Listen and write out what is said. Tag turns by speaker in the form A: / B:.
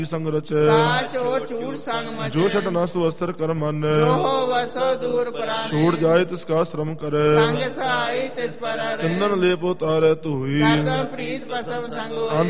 A: संग रचे
B: साच और चूड़ संग मचे
A: जो छठ नस वस्त्र कर मन
B: जो हो वसो दूर प्राण
A: छोड़ जाए तिसका श्रम करे
B: संग सहाय तिस पर
A: चंदन लेप उतारे तू हुई
B: करदम प्रीत पसम संगो